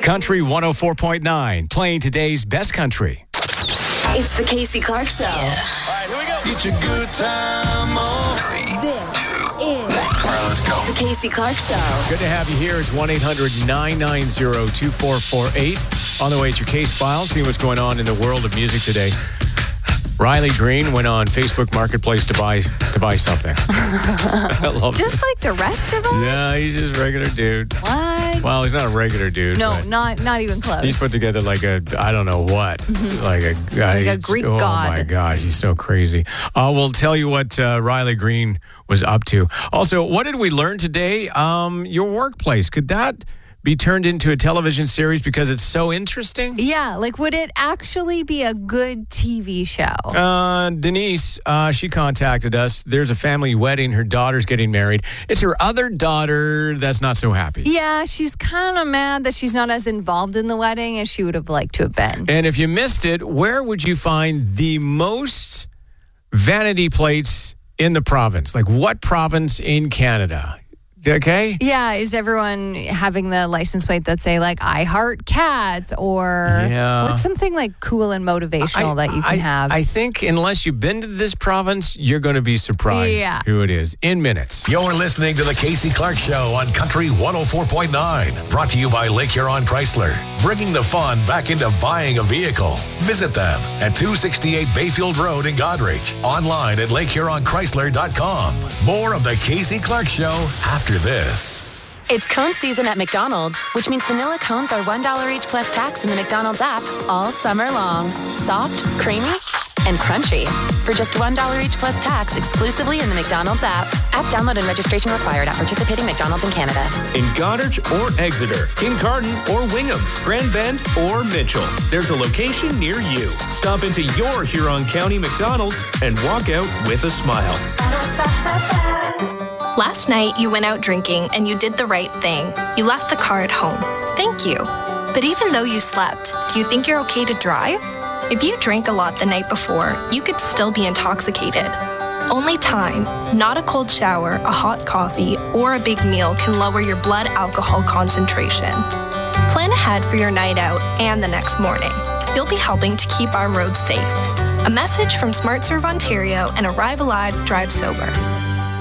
Country 104.9, playing today's best country. It's the Casey Clark Show. All right, here we go. Get your good time on. This is Let's go. the Casey Clark Show. Good to have you here. It's 1-800-990-2448. On the way at your case file, see what's going on in the world of music today. Riley Green went on Facebook Marketplace to buy something. I love Just it. like the rest of us? Yeah, he's just a regular dude. What? Well, he's not a regular dude. No, but not even close. he's put together like a, I don't know what, like a guy. Like a Greek oh god. Oh my God, he's so crazy. We'll tell you what Riley Green was up to. Also, what did we learn today? Your workplace, could that be turned into a television series because it's so interesting? Yeah, like would it actually be a good TV show? Denise, she contacted us. There's a family wedding. Her daughter's getting married. It's her other daughter that's not so happy. Yeah, she's kind of mad that she's not as involved in the wedding as she would have liked to have been. And if you missed it, where would you find the most vanity plates in the province? Like what province in Canada? Okay? Yeah, is everyone having the license plate that say like I heart cats or what's something like cool and motivational that you can have? I think unless you've been to this province, you're going to be surprised who it is in minutes. You're listening to the Casey Clark Show on Country 104.9. Brought to you by Lake Huron Chrysler. Bringing the fun back into buying a vehicle. Visit them at 268 Bayfield Road in Goderich. Online at LakeHuronChrysler.com. More of the Casey Clark Show after this. It's cone season at McDonald's, which means vanilla cones are $1 each plus tax in the McDonald's app all summer long. Soft, creamy, and crunchy. For just $1 each plus tax exclusively in the McDonald's app. App download and registration required at participating McDonald's in Canada. In Goderich or Exeter, Kincardine or Wingham, Grand Bend or Mitchell. There's a location near you. Stop into your Huron County McDonald's and walk out with a smile. Last night, you went out drinking and you did the right thing. You left the car at home. Thank you. But even though you slept, do you think you're okay to drive? If you drank a lot the night before, you could still be intoxicated. Only time, not a cold shower, a hot coffee, or a big meal can lower your blood alcohol concentration. Plan ahead for your night out and the next morning. You'll be helping to keep our roads safe. A message from SmartServe Ontario and Arrive Alive, Drive Sober.